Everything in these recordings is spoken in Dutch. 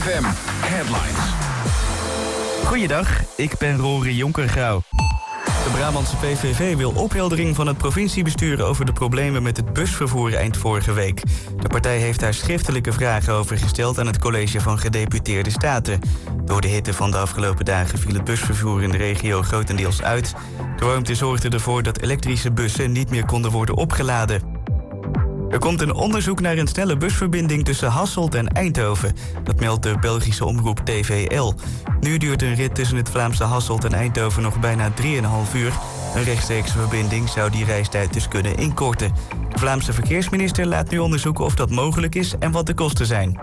FM Headlines. Goeiedag, ik ben Rory Jonkergrauw. De Brabantse PVV wil opheldering van het provinciebestuur over de problemen met het busvervoer eind vorige week. De partij heeft daar schriftelijke vragen over gesteld aan het College van Gedeputeerde Staten. Door de hitte van de afgelopen dagen viel het busvervoer in de regio grotendeels uit. De warmte zorgde ervoor dat elektrische bussen niet meer konden worden opgeladen. Er komt een onderzoek naar een snelle busverbinding tussen Hasselt en Eindhoven. Dat meldt de Belgische omroep TVL. Nu duurt een rit tussen het Vlaamse Hasselt en Eindhoven nog bijna 3,5 uur. Een rechtstreekse verbinding zou die reistijd dus kunnen inkorten. De Vlaamse verkeersminister laat nu onderzoeken of dat mogelijk is en wat de kosten zijn.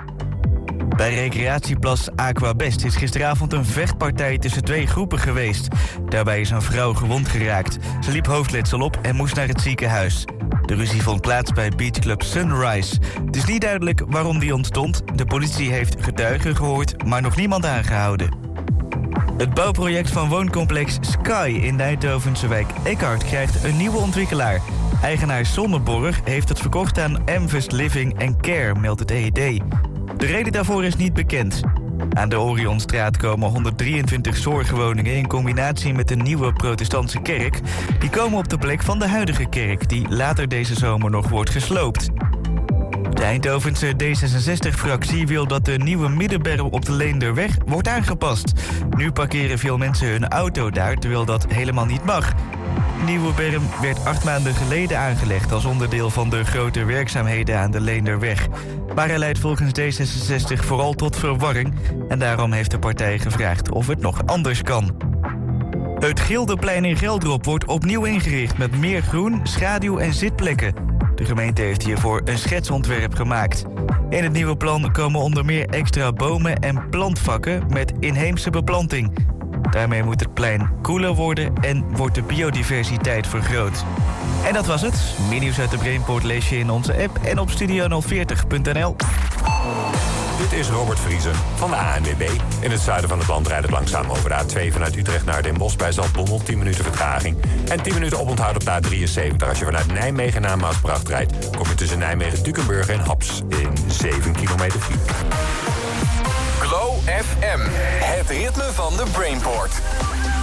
Bij recreatieplas Aquabest is gisteravond een vechtpartij tussen 2 groepen geweest. Daarbij is een vrouw gewond geraakt. Ze liep hoofdletsel op en moest naar het ziekenhuis. De ruzie vond plaats bij beachclub Sunrise. Het is niet duidelijk waarom die ontstond. De politie heeft getuigen gehoord, maar nog niemand aangehouden. Het bouwproject van wooncomplex Sky in de Eindhovense wijk Eckhart krijgt een nieuwe ontwikkelaar. Eigenaar Sonneborg heeft het verkocht aan Amvest Living Care, meldt het EED. De reden daarvoor is niet bekend. Aan de Orionstraat komen 123 zorgwoningen in combinatie met een nieuwe protestantse kerk. Die komen op de plek van de huidige kerk, die later deze zomer nog wordt gesloopt. De Eindhovense D66-fractie wil dat de nieuwe middenberm op de Leenderweg wordt aangepast. Nu parkeren veel mensen hun auto daar, terwijl dat helemaal niet mag. De nieuwe berm werd 8 maanden geleden aangelegd als onderdeel van de grote werkzaamheden aan de Leenderweg. Maar hij leidt volgens D66 vooral tot verwarring en daarom heeft de partij gevraagd of het nog anders kan. Het Gildeplein in Geldrop wordt opnieuw ingericht met meer groen, schaduw en zitplekken. De gemeente heeft hiervoor een schetsontwerp gemaakt. In het nieuwe plan komen onder meer extra bomen en plantvakken met inheemse beplanting. Daarmee moet het plein koeler worden en wordt de biodiversiteit vergroot. En dat was het. Meer nieuws uit de Brainport lees je in onze app en op studio040.nl. Dit is Robert Vriezen van de ANWB. In het zuiden van het land rijdt het langzaam over de A2 vanuit Utrecht naar Den Bosch bij Zaltbommel. 10 minuten vertraging. En 10 minuten oponthoud op de A73. Als je vanuit Nijmegen naar Maasbracht rijdt, kom je tussen Nijmegen-Dukenburg en Haps in 7 kilometer file. Glow FM, het ritme van de Brainport.